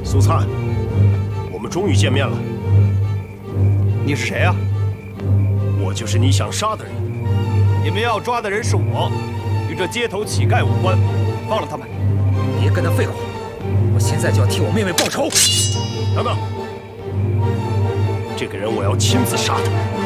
苏灿，我们终于见面了。 你是谁啊？ 我就是你想杀的人。 你们要抓的人是我，与这街头乞丐无关，放了他们。 别跟他废话，我现在就要替我妹妹报仇。 等等，这个人我要亲自杀他。